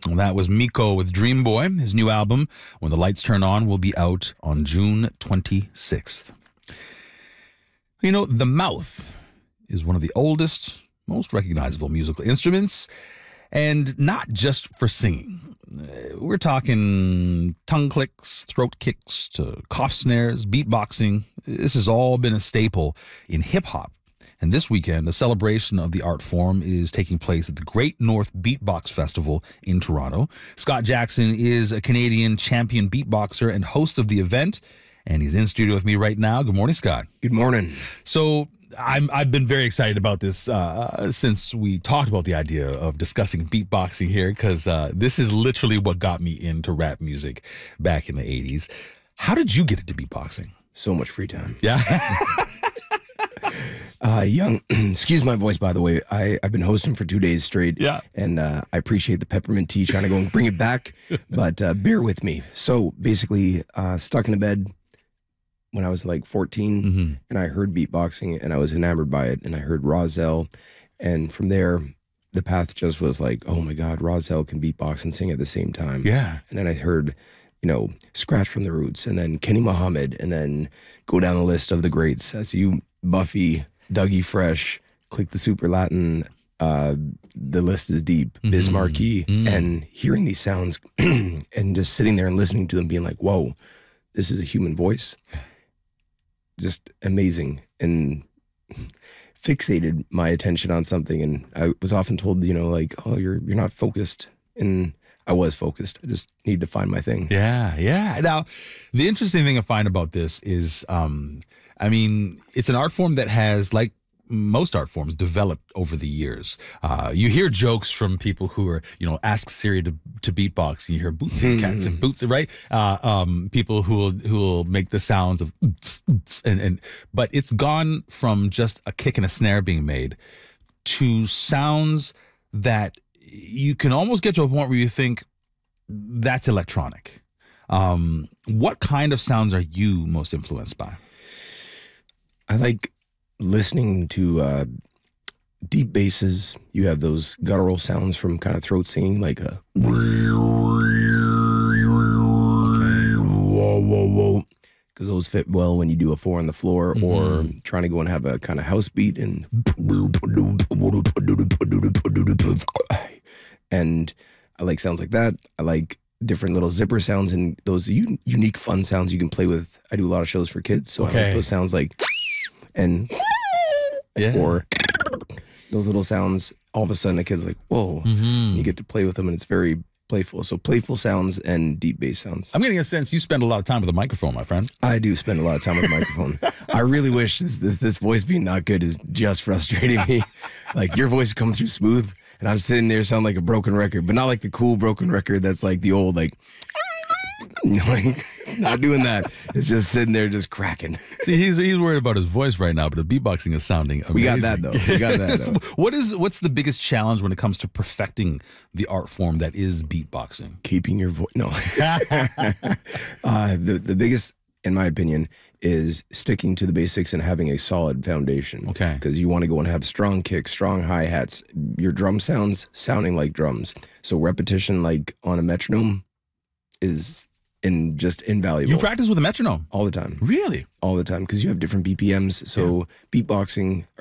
Well, that was Miko with Dream Boy. His new album, When the Lights Turn On, will be out on June 26th. You know, the mouth is one of the oldest, most recognizable musical instruments, and not just for singing. We're talking tongue clicks, throat kicks, to cough snares, beatboxing. This has all been a staple in hip-hop. And this weekend, a celebration of the art form is taking place at the Great North Beatbox Festival in Toronto. Scott Jackson is a Canadian champion beatboxer and host of the event, and he's in studio with me right now. Good morning, Scott. Good morning. So I've been very excited about this since we talked about the idea of discussing beatboxing here, because this is literally what got me into rap music back in the 80s. How did you get into beatboxing? So much free time. Yeah. Excuse my voice, by the way. I've been hosting for 2 days straight. Yeah. And I appreciate the peppermint tea, trying to go and bring it back. But bear with me. So basically, stuck in a bed when I was like 14, and I heard beatboxing, and I was enamored by it. And I heard Rozelle. And from there, the path just was like, oh my God, Rozelle can beatbox and sing at the same time. Yeah. And then I heard, Scratch from the Roots, and then Kenny Muhammad, and then go down the list of the greats. As you, Buffy, Dougie Fresh, Click the Super Latin, the list is deep, Biz Markie, and hearing these sounds and just sitting there and listening to them, being like, whoa, this is a human voice. Just amazing, and fixated my attention on something. And I was often told, oh, you're not focused. And I was focused. I just need to find my thing. Yeah. Now, the interesting thing I find about this is, it's an art form that has, like most art forms, developed over the years. You hear jokes from people who are, ask Siri to beatbox. You hear boots and cats and boots, right? People who will make the sounds of but it's gone from just a kick and a snare being made to sounds that you can almost get to a point where you think that's electronic. What kind of sounds are you most influenced by? I like listening to deep basses. You have those guttural sounds from kind of throat singing, like a whoa, because those fit well when you do a 4 on the floor, or trying to go and have a kind of house beat and I like sounds like that. I like different little zipper sounds and those unique fun sounds you can play with. I do a lot of shows for kids, so I like those sounds like and or those little sounds. All of a sudden a kid's like, whoa, you get to play with them, and it's very playful. So playful sounds and deep bass sounds. I'm getting a sense you spend a lot of time with a microphone, my friend. I do spend a lot of time with a microphone. I really wish this voice being not good is just frustrating me. Like, your voice comes through smooth, and I'm sitting there sounding like a broken record, but not like the cool broken record that's like the old, like not doing that. It's just sitting there just cracking. See, he's worried about his voice right now, but the beatboxing is sounding amazing. We got that though. What's the biggest challenge when it comes to perfecting the art form that is beatboxing? Keeping your voice. No. The biggest, in my opinion, is sticking to the basics and having a solid foundation. Okay. Because you want to go and have strong kicks, strong hi-hats, your drum sounds sounding like drums. So repetition, like on a metronome, is just invaluable. You practice with a metronome? All the time. Really? All the time, because you have different BPMs. So beatboxing